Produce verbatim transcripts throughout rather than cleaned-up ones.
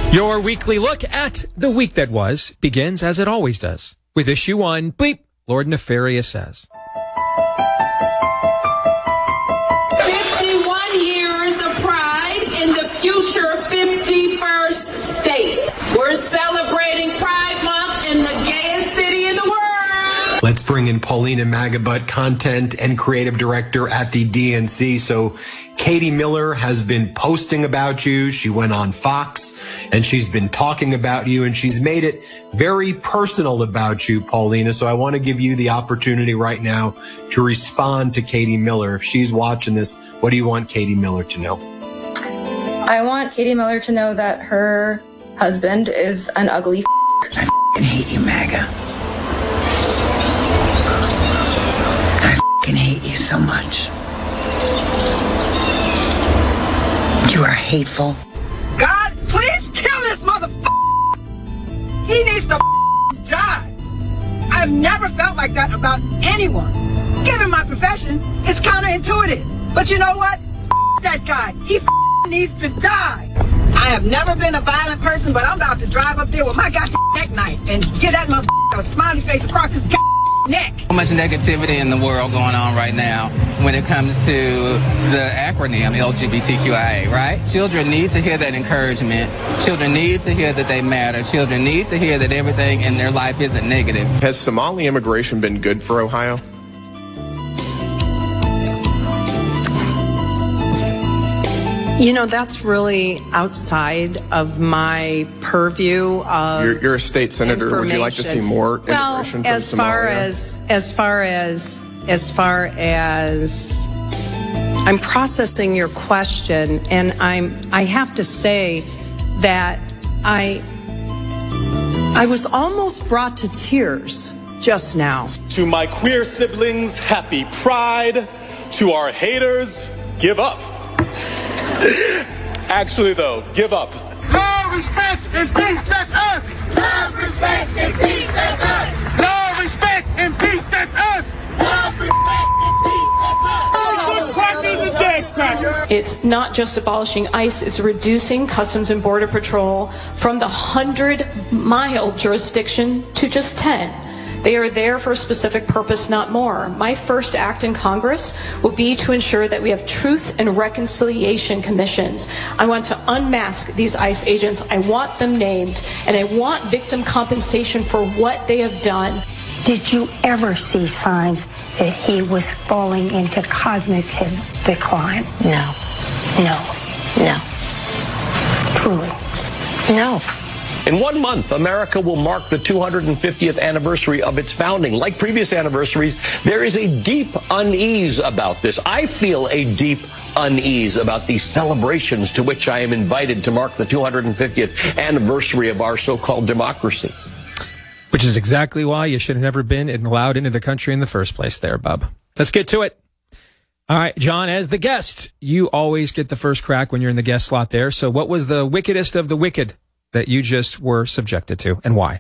Your weekly look at the week that was begins, as it always does, with issue one, Bleep, Lord Nefarious Says. fifty-one years of pride in the future fifty-first state. We're celebrating Pride Month in the gayest city in the world. Let's bring in Paulina Magabutt, content and creative director at the D N C. So Katie Miller has been posting about you. She went on Fox and she's been talking about you, and she's made it very personal about you, Paulina. So I want to give you the opportunity right now to respond to Katie Miller. If she's watching this, what do you want Katie Miller to know? I want Katie Miller to know that her husband is an ugly f***. I f***ing hate you, MAGA. I f***ing hate you so much. You are hateful. God, please kill this motherfucker! He needs to die. I've never felt like that about anyone. Given my profession, it's counterintuitive. But you know what? That guy. He needs to die. I have never been a violent person, but I'm about to drive up there with my goddamn neck knife and get that motherfucker a smiley face across his goddamn neck. So much negativity in the world going on right now when it comes to the acronym L G B T Q I A, right? Children need to hear that encouragement. Children need to hear that they matter. Children need to hear that everything in their life isn't negative. Has Somali immigration been good for Ohio? You know, that's really outside of my purview of You're, you're a state senator. Would you like to see more well, immigration from as far Somalia? as as far as as far as I'm processing your question, and I'm I have to say that I I was almost brought to tears just now. To my queer siblings, happy Pride. To our haters, give up. Actually, though, give up. No respect and peace, that's us. No respect and peace, that's us. No respect and peace, that's us. No respect and peace, that's us. Crackers is dead, crackers. It's not just abolishing ICE, it's reducing Customs and Border Patrol from the hundred-mile jurisdiction to just ten. They are there for a specific purpose, not more. My first act in Congress will be to ensure that we have truth and reconciliation commissions. I want to unmask these ICE agents. I want them named, and I want victim compensation for what they have done. Did you ever see signs that he was falling into cognitive decline? No. No. No. Truly. No. In one month, America will mark the two hundred fiftieth anniversary of its founding. Like previous anniversaries, there is a deep unease about this. I feel a deep unease about these celebrations to which I am invited to mark the two hundred fiftieth anniversary of our so-called democracy. Which is exactly why you should have never been allowed into the country in the first place there, Bob. Let's get to it. All right, John, as the guest, you always get the first crack when you're in the guest slot there. So what was the wickedest of the wicked that you just were subjected to, and why?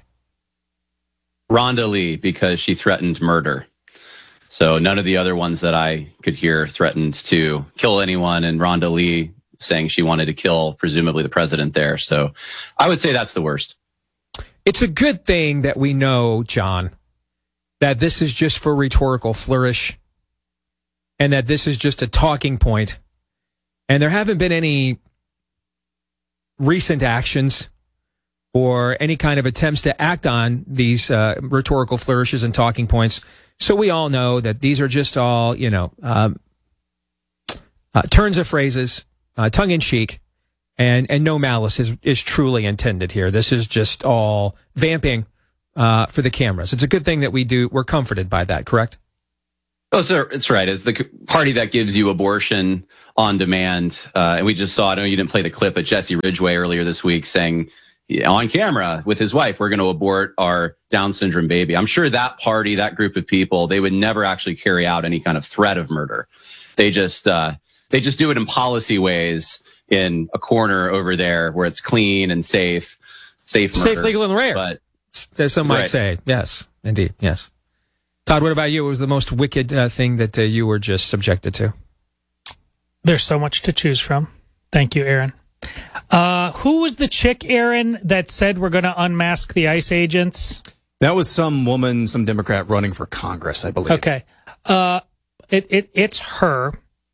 Rhonda Lee, because she threatened murder. So none of the other ones that I could hear threatened to kill anyone, and Rhonda Lee saying she wanted to kill, presumably, the president there. So I would say that's the worst. It's a good thing that we know, John, that this is just for rhetorical flourish, and that this is just a talking point, and there haven't been any recent actions or any kind of attempts to act on these uh, rhetorical flourishes and talking points. So we all know that these are just all, you know, um, uh, turns of phrases, uh, tongue-in-cheek, and and no malice is, is truly intended here. This is just all vamping uh, for the cameras. It's a good thing that we do. We're comforted by that, correct? Oh, sir, it's right. It's the party that gives you abortion on demand. Uh, and we just saw, I know you didn't play the clip, but Jesse Ridgway earlier this week saying, yeah, on camera with his wife, we're going to abort our Down syndrome baby. I'm sure that party, that group of people, they would never actually carry out any kind of threat of murder. They just, uh, they just do it in policy ways in a corner over there where it's clean and safe, safe murder. Safe, legal, and rare. But, as some might right. say. Yes, indeed. Yes. Todd, what about you? What was the most wicked uh, thing that uh, you were just subjected to? There's so much to choose from. Thank you, Aaron. Uh, who was the chick, Aaron, that said we're going to unmask the ICE agents? That was some woman, some Democrat running for Congress, I believe. Okay. Uh, it, it it's her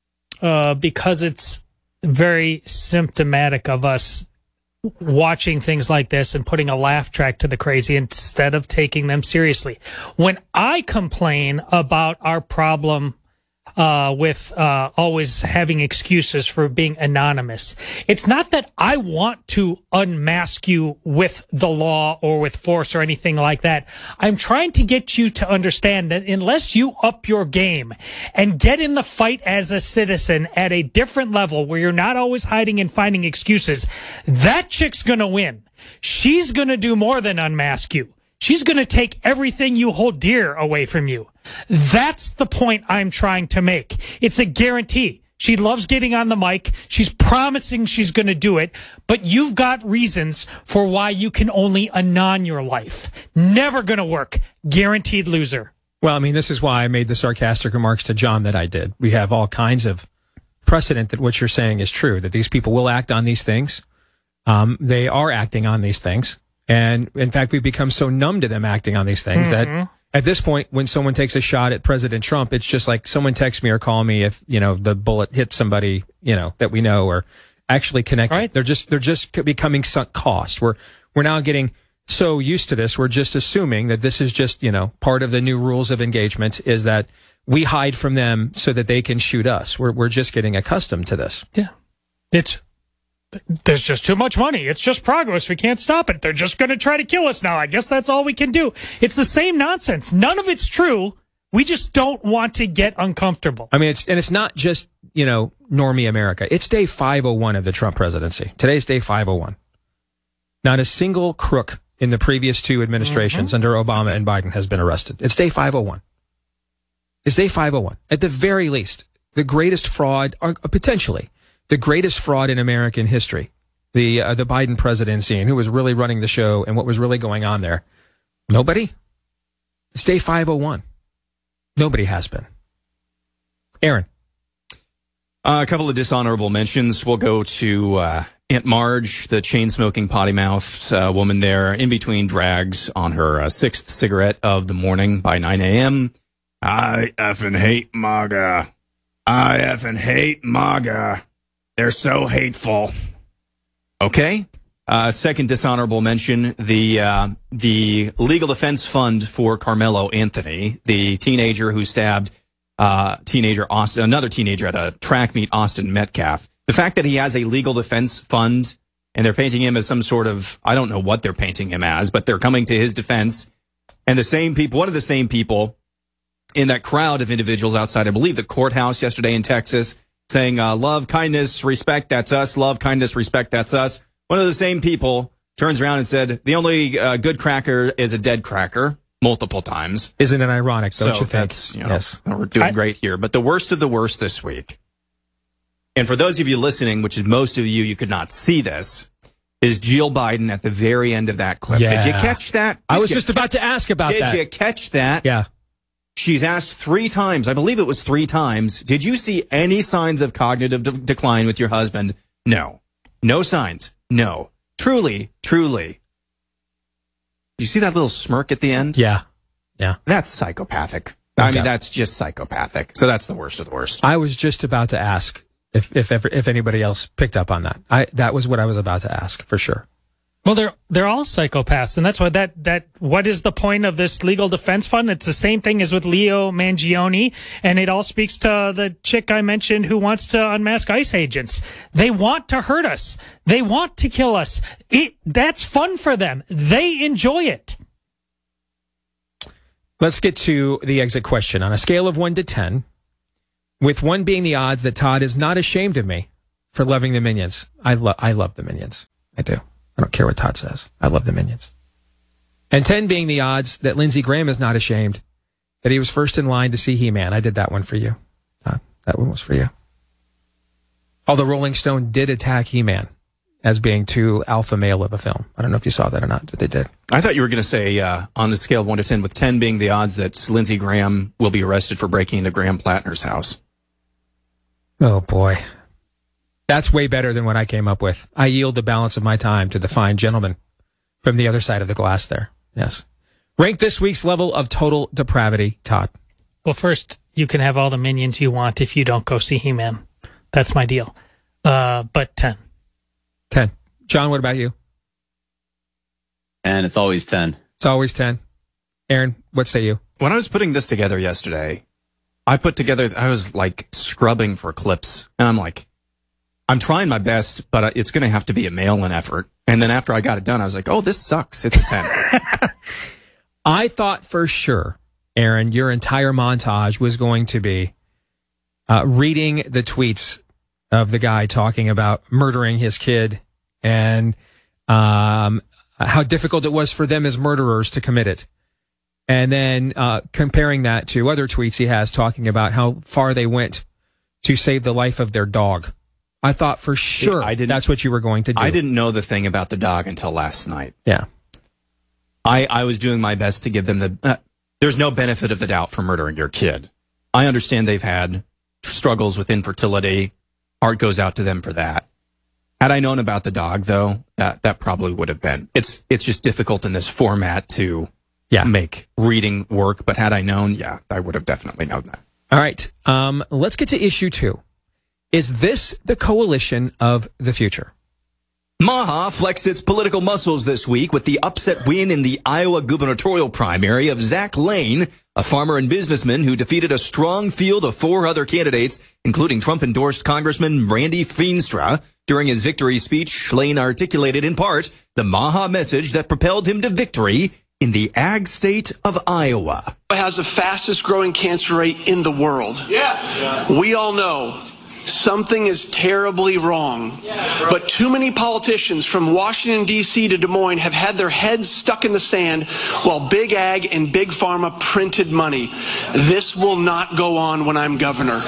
uh, because it's very symptomatic of us watching things like this and putting a laugh track to the crazy instead of taking them seriously. When I complain about our problem uh, with uh, always having excuses for being anonymous, it's not that I want to unmask you with the law or with force or anything like that. I'm trying to get you to understand that unless you up your game and get in the fight as a citizen at a different level where you're not always hiding and finding excuses, that chick's going to win. She's going to do more than unmask you. She's going to take everything you hold dear away from you. That's the point I'm trying to make. It's a guarantee. She loves getting on the mic. She's promising she's going to do it, but you've got reasons for why you can only anon your life. Never going to work. Guaranteed loser. Well, I mean, this is why I made the sarcastic remarks to John that I did. We have all kinds of precedent that what you're saying is true, that these people will act on these things. Um, they are acting on these things. And in fact, we've become so numb to them acting on these things mm-hmm. that at this point, when someone takes a shot at President Trump, it's just like someone texts me or call me if, you know, the bullet hits somebody, you know, that we know or actually connected. Right. They're just, they're just becoming sunk cost. We're, we're now getting so used to this. We're just assuming that this is just, you know, part of the new rules of engagement is that we hide from them so that they can shoot us. We're, we're just getting accustomed to this. Yeah. It's, there's just too much money. It's just progress. We can't stop it. They're just going to try to kill us now. I guess that's all we can do. It's the same nonsense. None of it's true. We just don't want to get uncomfortable. I mean, it's and it's not just, you know, normie America. It's day five oh one of the Trump presidency. Today's day five oh one. Not a single crook in the previous two administrations mm-hmm. under Obama and Biden has been arrested. It's day five oh one. It's day five oh one. At the very least, the greatest fraud, or potentially, the greatest fraud in American history, the uh, the Biden presidency, and who was really running the show and what was really going on there. Nobody. It's day five oh one. Nobody has been. Aaron. Uh, a couple of dishonorable mentions. We'll go to uh, Aunt Marge, the chain-smoking potty mouth uh, woman there, in between drags on her uh, sixth cigarette of the morning by nine a.m. I effing hate MAGA. I effing hate MAGA. They're so hateful. Okay. Uh, second dishonorable mention, the uh, the legal defense fund for Carmelo Anthony, the teenager who stabbed uh, teenager Austin, another teenager at a track meet, Austin Metcalf. The fact that he has a legal defense fund and they're painting him as some sort of, I don't know what they're painting him as, but they're coming to his defense. And the same people, one of the same people in that crowd of individuals outside, I believe, the courthouse yesterday in Texas, saying, uh, love, kindness, respect, that's us. Love, kindness, respect, that's us. One of the same people turns around and said, the only uh, good cracker is a dead cracker, multiple times. Isn't it ironic, don't so you think? That's, you know, yes. We're doing I, great here. But the worst of the worst this week, and for those of you listening, which is most of you, you could not see this, is Jill Biden at the very end of that clip. Yeah. Did you catch that? Did I was you just about to ask about did that. Did you catch that? Yeah. She's asked three times, I believe it was three times, did you see any signs of cognitive de- decline with your husband? No. No signs. No. Truly, truly. You see that little smirk at the end? Yeah. Yeah. That's psychopathic. I mean, that's just psychopathic. So that's the worst of the worst. I was just about to ask if if if, if anybody else picked up on that. I that was what I was about to ask, for sure. Well, they're they're all psychopaths, and that's why that that what is the point of this legal defense fund? It's the same thing as with Leo Mangione, and it all speaks to the chick I mentioned who wants to unmask ICE agents. They want to hurt us. They want to kill us. It, that's fun for them. They enjoy it. Let's get to the exit question. On a scale of one to ten, with one being the odds that Todd is not ashamed of me for loving the Minions. I love I love the Minions. I do. I don't care what Todd says. I love the Minions. And ten being the odds that Lindsey Graham is not ashamed that he was first in line to see He-Man. I did that one for you, Todd. That one was for you. Although Rolling Stone did attack He-Man as being too alpha male of a film. I don't know if you saw that or not, but they did. I thought you were going to say uh, on the scale of one to ten, with ten being the odds that Lindsey Graham will be arrested for breaking into Graham Plattner's house. Oh, boy. That's way better than what I came up with. I yield the balance of my time to the fine gentleman from the other side of the glass there. Yes. Rank this week's level of total depravity, Todd. Well, first, you can have all the minions you want if you don't go see He-Man. That's my deal. Uh, but ten. ten. John, what about you? And it's always ten. It's always ten. Aaron, what say you? When I was putting this together yesterday, I put together, I was like scrubbing for clips. And I'm like, I'm trying my best, but it's going to have to be a mail-in effort. And then after I got it done, I was like, oh, this sucks. It's a ten. I thought for sure, Aaron, your entire montage was going to be uh, reading the tweets of the guy talking about murdering his kid and um, how difficult it was for them as murderers to commit it. And then uh, comparing that to other tweets he has talking about how far they went to save the life of their dog. I thought for sure I didn't, that's what you were going to do. I didn't know the thing about the dog until last night. Yeah. I, I was doing my best to give them the... Uh, there's no benefit of the doubt for murdering your kid. I understand they've had struggles with infertility. Heart goes out to them for that. Had I known about the dog, though, that, that probably would have been... It's it's just difficult in this format to yeah. make reading work, but had I known, yeah, I would have definitely known that. All right. Um, let's get to issue two. Is this the coalition of the future? Maha flexed its political muscles this week with the upset win in the Iowa gubernatorial primary of Zach Lane, a farmer and businessman who defeated a strong field of four other candidates, including Trump-endorsed Congressman Randy Feenstra. During his victory speech, Lane articulated in part the Maha message that propelled him to victory in the ag state of Iowa. Has the fastest growing cancer rate in the world. Yes. We all know something is terribly wrong. Yeah, right. But too many politicians from Washington, D C to Des Moines have had their heads stuck in the sand while Big Ag and Big Pharma printed money. This will not go on when I'm governor.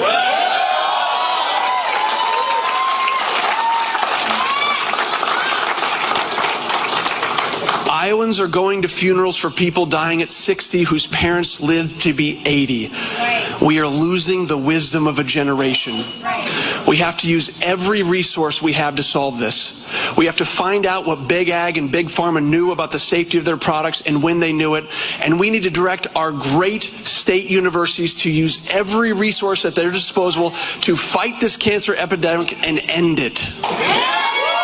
Iowans are going to funerals for people dying at sixty whose parents lived to be eighty. Right. We are losing the wisdom of a generation. Right. We have to use every resource we have to solve this. We have to find out what Big Ag and Big Pharma knew about the safety of their products and when they knew it. And we need to direct our great state universities to use every resource at their disposal to fight this cancer epidemic and end it. Yeah.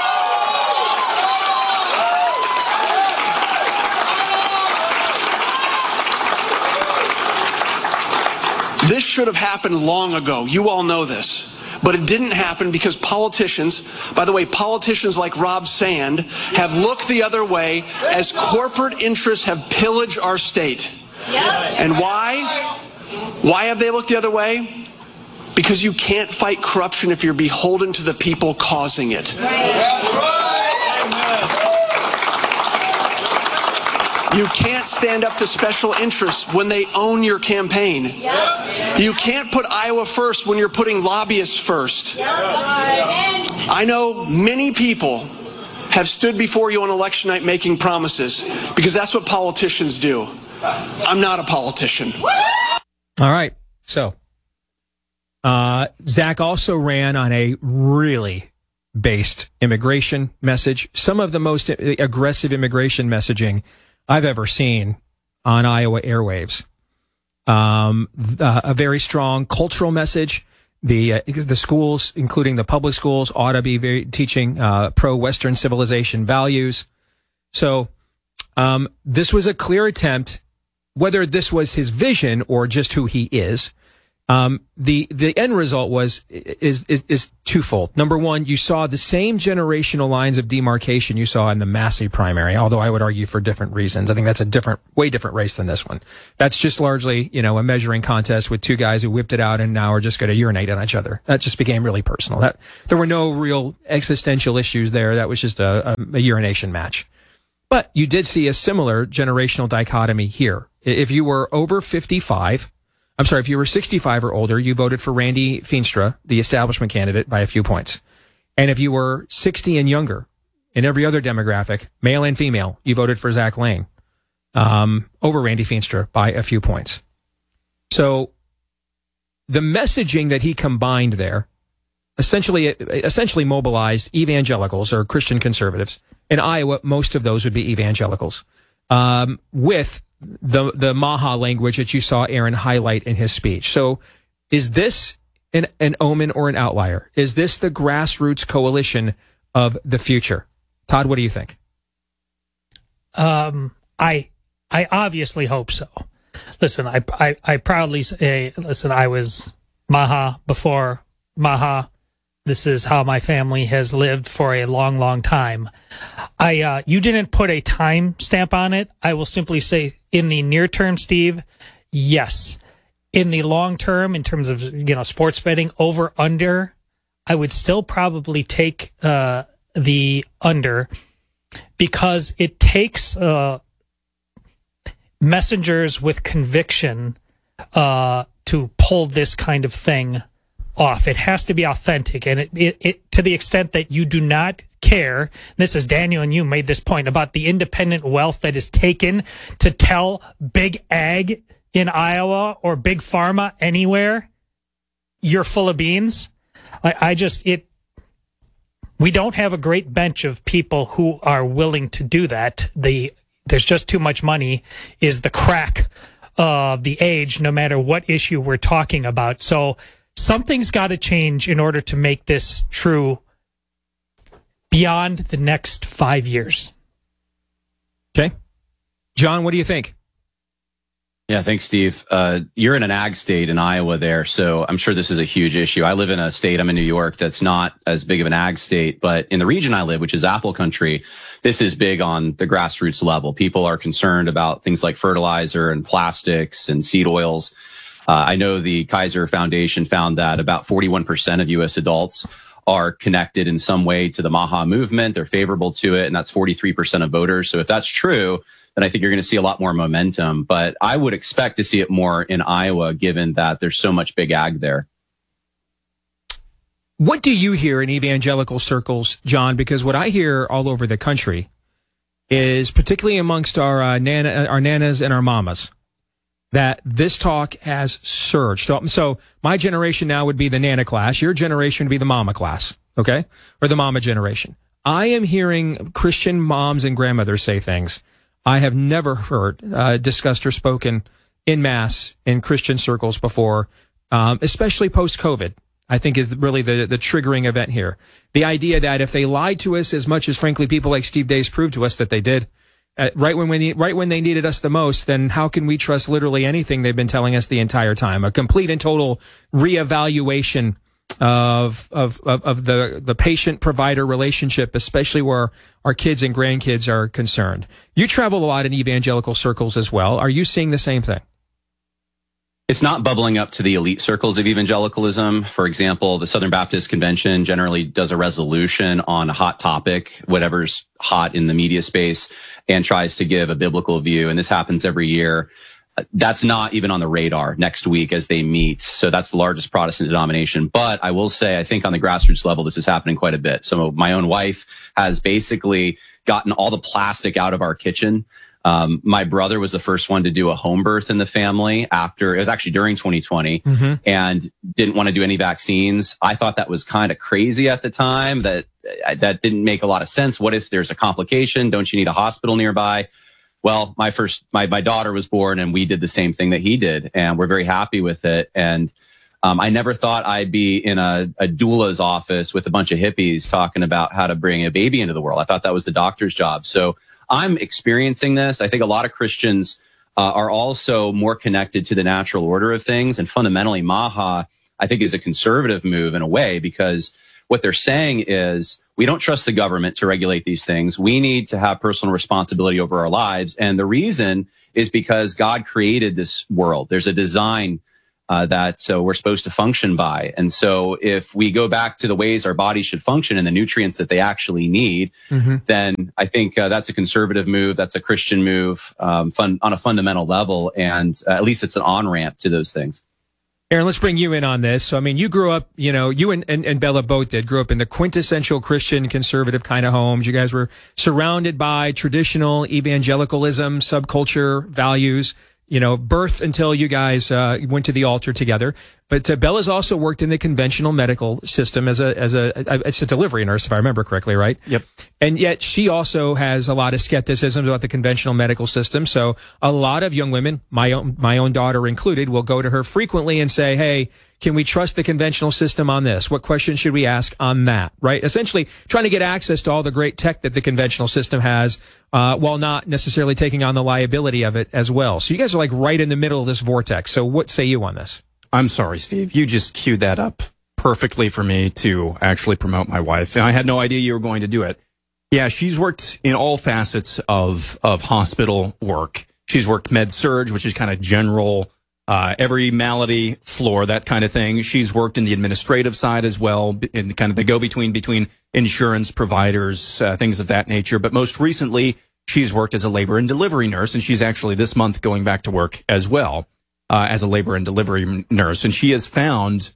This should have happened long ago. You all know this. But it didn't happen because politicians, by the way, politicians like Rob Sand, have looked the other way as corporate interests have pillaged our state. And why? Why have they looked the other way? Because you can't fight corruption if you're beholden to the people causing it. You can't stand up to special interests when they own your campaign. Yep. You can't put Iowa first when you're putting lobbyists first. Yep. I know many people have stood before you on election night making promises because that's what politicians do. I'm not a politician. All right. So, uh, Zach also ran on a really based immigration message. Some of the most aggressive immigration messaging I've ever seen on Iowa airwaves. Um, uh, a very strong cultural message. The uh, the schools, including the public schools, ought to be very, teaching uh, pro-Western civilization values. So um, this was a clear attempt, whether this was his vision or just who he is. Um, the, the end result was, is, is, is twofold. Number one, you saw the same generational lines of demarcation you saw in the Massey primary, although I would argue for different reasons. I think that's a different, way different race than this one. That's just largely, you know, a measuring contest with two guys who whipped it out and now are just going to urinate on each other. That just became really personal. That, there were no real existential issues there. That was just a, a, a urination match. But you did see a similar generational dichotomy here. If you were over fifty-five, I'm sorry, if you were sixty-five or older, you voted for Randy Feenstra, the establishment candidate, by a few points. And if you were sixty and younger, in every other demographic, male and female, you voted for Zach Lane um, over Randy Feenstra by a few points. So the messaging that he combined there, essentially essentially mobilized evangelicals or Christian conservatives. In Iowa, most of those would be evangelicals, um, with the the Maha language that you saw Aaron highlight in his speech. So is this an, an omen or an outlier? Is this the grassroots coalition of the future? Todd, what do you think? Um, I I obviously hope so. Listen, I, I, I proudly say, listen, I was Maha before Maha. This is how my family has lived for a long, long time. I, uh, you didn't put a time stamp on it. I will simply say in the near term, Steve, yes. In the long term, in terms of, you know, sports betting over under, I would still probably take, uh, the under because it takes, uh, messengers with conviction, uh, to pull this kind of thing off. It has to be authentic, and it, it, it to the extent that you do not care. This is Daniel, and you made this point about the independent wealth that is taken to tell big ag in Iowa or big pharma anywhere you're full of beans. I, I just it. We don't have a great bench of people who are willing to do that. The there's just too much money is the crack of the age, no matter what issue we're talking about. So something's got to change in order to make this true beyond the next five years. Okay. John, what do you think? Yeah, thanks, Steve. Uh, you're in an ag state in Iowa there, so I'm sure this is a huge issue. I live in a state, I'm in New York, that's not as big of an ag state, but in the region I live, which is apple country, this is big on the grassroots level. People are concerned about things like fertilizer and plastics and seed oils. Uh, I know the Kaiser Foundation found that about forty-one percent of U S adults are connected in some way to the Maha movement. They're favorable to it, and that's forty-three percent of voters. So if that's true, then I think you're going to see a lot more momentum. But I would expect to see it more in Iowa, given that there's so much big ag there. What do you hear in evangelical circles, John? Because what I hear all over the country is, particularly amongst our uh, nana, our nanas and our mamas, that this talk has surged. So, so my generation now would be the nana class. Your generation would be the mama class, okay? Or the mama generation. I am hearing Christian moms and grandmothers say things I have never heard uh, discussed or spoken in mass in Christian circles before, um, especially post-COVID, I think is really the, the triggering event here. The idea that if they lied to us as much as, frankly, people like Steve Deace proved to us that they did, uh, right when we, right when they needed us the most, then how can we trust literally anything they've been telling us the entire time? A complete and total reevaluation of of of, of the the patient-provider relationship, especially where our kids and grandkids are concerned. You travel a lot in evangelical circles as well. Are you seeing the same thing? It's not bubbling up to the elite circles of evangelicalism. For example, the Southern Baptist Convention generally does a resolution on a hot topic, whatever's hot in the media space, and tries to give a biblical view. And this happens every year. That's not even on the radar next week as they meet. So that's the largest Protestant denomination. But I will say, I think on the grassroots level, this is happening quite a bit. So my own wife has basically gotten all the plastic out of our kitchen. Um, my brother was the first one to do a home birth in the family after, it was actually during twenty twenty, mm-hmm. and didn't want to do any vaccines. I thought that was kind of crazy at the time, that, that didn't make a lot of sense. What if there's a complication? Don't you need a hospital nearby? Well, my first, my, my daughter was born, and we did the same thing that he did, and we're very happy with it. And, um, I never thought I'd be in a, a doula's office with a bunch of hippies talking about how to bring a baby into the world. I thought that was the doctor's job. So I'm experiencing this. I think a lot of Christians uh, are also more connected to the natural order of things. And fundamentally, Maha, I think, is a conservative move in a way, because what they're saying is, we don't trust the government to regulate these things. We need to have personal responsibility over our lives. And the reason is because God created this world. There's a design uh, that so we're supposed to function by. And so if we go back to the ways our bodies should function and the nutrients that they actually need, mm-hmm. then I think uh, that's a conservative move. That's a Christian move um, fun, on a fundamental level. And uh, at least it's an on-ramp to those things. Aaron, let's bring you in on this. So, I mean, you grew up, you know, you and, and, and Bella both did, grew up in the quintessential Christian conservative kind of homes. You guys were surrounded by traditional evangelicalism, subculture, values. you know, birth until you guys uh, went to the altar together. But uh, Bella's also worked in the conventional medical system as a as a, a it's a delivery nurse, if I remember correctly, right? Yep. And yet she also has a lot of skepticism about the conventional medical system. So a lot of young women, my own my own daughter included, will go to her frequently and say, "Hey, can we trust the conventional system on this? What questions should we ask on that?" Right? Essentially, trying to get access to all the great tech that the conventional system has, uh, while not necessarily taking on the liability of it as well. So you guys are like right in the middle of this vortex. So what say you on this? I'm sorry, Steve. You just queued that up perfectly for me to actually promote my wife. And I had no idea you were going to do it. Yeah, she's worked in all facets of, of hospital work. She's worked med surg, which is kind of general, uh, every malady floor, that kind of thing. She's worked in the administrative side as well, in kind of the go-between between insurance providers, uh, things of that nature. But most recently, she's worked as a labor and delivery nurse, and she's actually this month going back to work as well. Uh, as a labor and delivery nurse. And she has found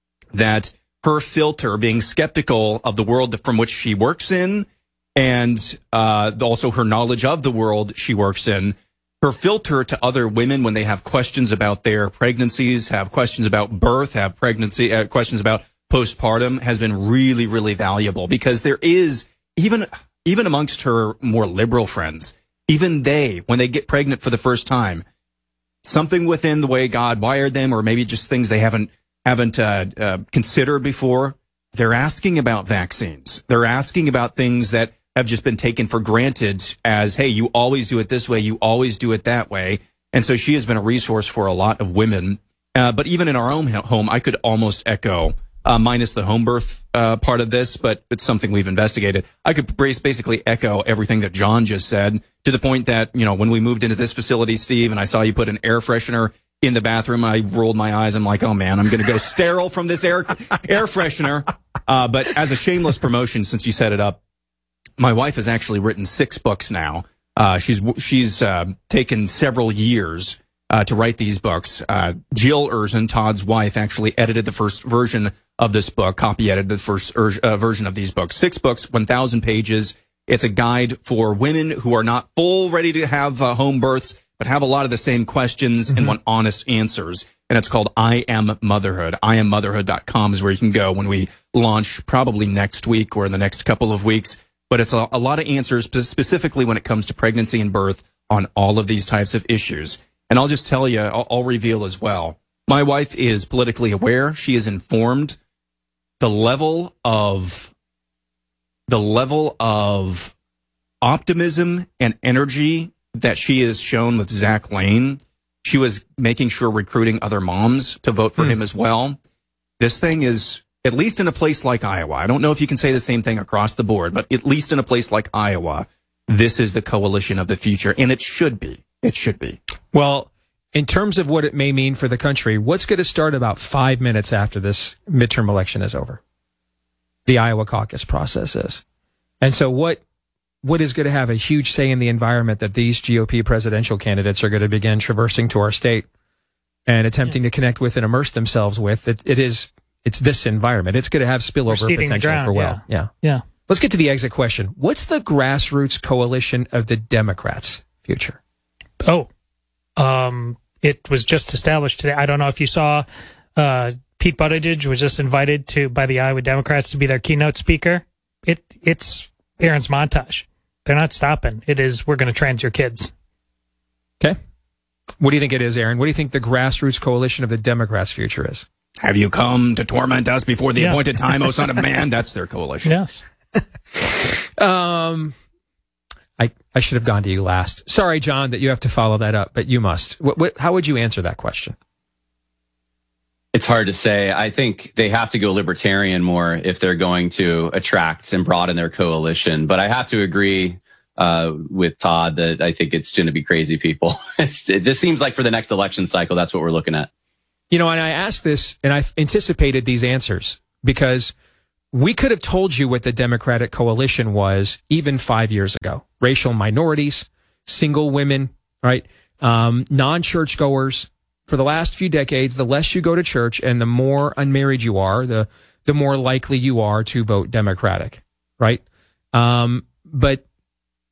that her filter, being skeptical of the world from which she works in, and uh, also her knowledge of the world she works in, her filter to other women when they have questions about their pregnancies, have questions about birth, have pregnancy, uh, questions about postpartum, has been really, really valuable. Because there is, even, even amongst her more liberal friends, even they, when they get pregnant for the first time, something within the way God wired them, or maybe just things they haven't haven't uh, uh, considered before, they're asking about vaccines. They're asking about things that have just been taken for granted as, hey, you always do it this way, you always do it that way. And so she has been a resource for a lot of women. Uh, but even in our own home, I could almost echo, uh, minus the home birth uh, part of this, but it's something we've investigated. I could basically echo everything that John just said, to the point that, you know, when we moved into this facility, Steve, and I saw you put an air freshener in the bathroom, I rolled my eyes. I'm like, oh man, I'm going to go sterile from this air air freshener. Uh, but as a shameless promotion, since you set it up, my wife has actually written six books now. Uh, she's she's uh, taken several years uh, to write these books. Uh, Jill Erzin, Todd's wife, actually edited the first version of this book, copy edited the first uh, version of these books. Six books, one thousand pages. It's a guide for women who are not full ready to have uh, home births, but have a lot of the same questions mm-hmm. and want honest answers. And it's called I Am Motherhood. I am motherhood dot com is where you can go when we launch, probably next week or in the next couple of weeks. But it's a, a lot of answers, specifically when it comes to pregnancy and birth, on all of these types of issues. And I'll just tell you, I'll, I'll reveal as well. My wife is politically aware. She is informed. The level of the level of optimism and energy that she has shown with Zach Lane, she was making sure recruiting other moms to vote for mm. him as well. This thing is, at least in a place like Iowa, I don't know if you can say the same thing across the board, but at least in a place like Iowa, this is the coalition of the future, and it should be. It should be. Well, in terms of what it may mean for the country, what's going to start about five minutes after this midterm election is over? The Iowa caucus process is. And so what what is going to have a huge say in the environment that these G O P presidential candidates are going to begin traversing to our state and attempting yeah. to connect with and immerse themselves with? It, it is, it's this environment. It's going to have spillover potential ground, for well. Yeah. yeah. Yeah. Let's get to the exit question. What's the grassroots coalition of the Democrats' future? Oh, um, it was just established today. I don't know if you saw, uh, Pete Buttigieg was just invited to by the Iowa Democrats to be their keynote speaker. It it's Aaron's montage. They're not stopping. It is, we're going to trans your kids. Okay. What do you think it is, Aaron? What do you think the grassroots coalition of the Democrats' future is? Have you come to torment us before the yeah. appointed time, O Son of Man? That's their coalition. Yes. um, I I should have gone to you last. Sorry, John, that you have to follow that up, but you must. What, what, how would you answer that question? It's hard to say. I think they have to go libertarian more if they're going to attract and broaden their coalition. But I have to agree uh, with Todd that I think it's going to be crazy people. It's, it just seems like for the next election cycle, that's what we're looking at. You know, and I asked this, and I anticipated these answers because we could have told you what the Democratic coalition was even five years ago. Racial minorities, single women, right? Um, non-churchgoers. For the last few decades, the less you go to church and the more unmarried you are, the the more likely you are to vote Democratic, right? Um, but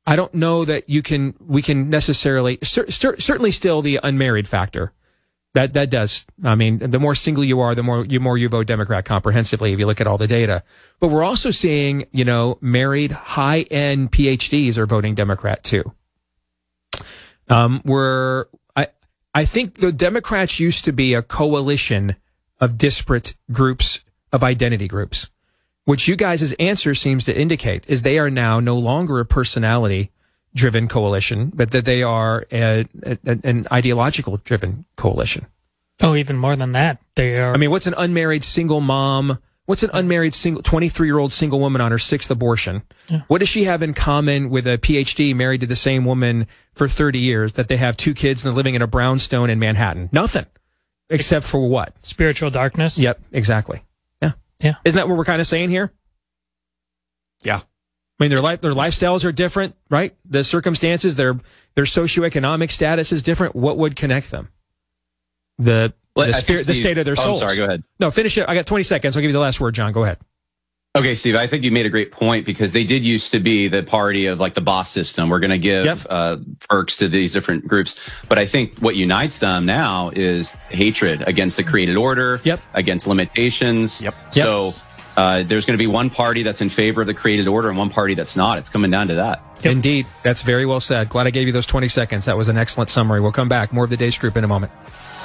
I don't know that you can, we can necessarily, cer- cer- certainly still the unmarried factor. That, that does. I mean, the more single you are, the more you, more you vote Democrat comprehensively if you look at all the data. But we're also seeing, you know, married high-end P H Ds are voting Democrat too. Um, we're, I, I think the Democrats used to be a coalition of disparate groups, of identity groups, which you guys' answer seems to indicate is they are now no longer a personality driven coalition, but that they are a, a, an ideological driven coalition. Oh, even more than that. They are. I mean, what's an unmarried single mom? What's an unmarried single twenty-three year old single woman on her sixth abortion? Yeah. What does she have in common with a P H D married to the same woman for thirty years, that they have two kids and they're living in a brownstone in Manhattan? Nothing. Except for what? Spiritual darkness? Yep, exactly. Yeah. Yeah. Isn't that what we're kind of saying here? Yeah. I mean, their life, their lifestyles are different, right? The circumstances, their their socioeconomic status is different. What would connect them? The well, the, spirit, the state of their oh, souls. I'm sorry, go ahead. No, finish it. I got twenty seconds. I'll give you the last word, John. Go ahead. Okay, Steve, I think you made a great point, because they did used to be the party of like the boss system. We're going to give yep. uh, perks to these different groups. But I think what unites them now is hatred against the created order, yep. against limitations. Yep. So Yep. uh, there's going to be one party that's in favor of the created order and one party that's not. It's coming down to that. Yep. Indeed. That's very well said. Glad I gave you those twenty seconds. That was an excellent summary. We'll come back. More of the Deace Group in a moment.